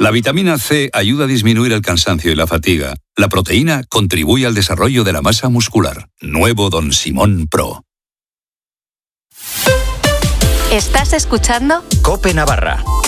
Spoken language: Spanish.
La vitamina C ayuda a disminuir el cansancio y la fatiga. La proteína contribuye al desarrollo de la masa muscular. Nuevo Don Simón Pro. ¿Estás escuchando? COPE Navarra.